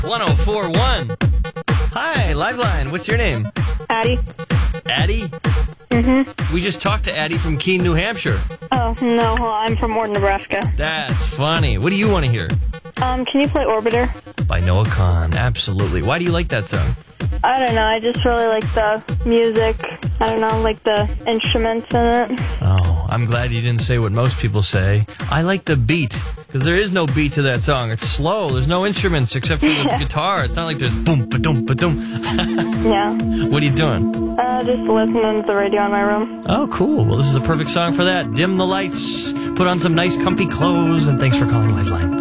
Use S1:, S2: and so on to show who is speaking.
S1: 1041. Hi, Liveline. What's your name?
S2: Addie.
S1: Addie?
S2: Mm-hmm.
S1: We just talked to Addie from Keene, New Hampshire.
S2: Oh, no, well, I'm from Ord, Nebraska.
S1: That's funny. What do you want to hear?
S2: Can you play Orbiter?
S1: By Noah Kahan. Absolutely. Why do you like that song?
S2: I don't know, I just really like the music. I don't know, like the instruments in it.
S1: Oh, I'm glad you didn't say what most people say. I like the beat, because there is no beat to that song. It's slow. There's no instruments except for the guitar. It's not like there's boom, ba-dum, ba-dum.
S2: Yeah.
S1: What are you doing?
S2: Just listening to the radio in my room.
S1: Oh, cool. Well, this is a perfect song for that. Dim the lights, put on some nice comfy clothes, and thanks for calling Lifeline.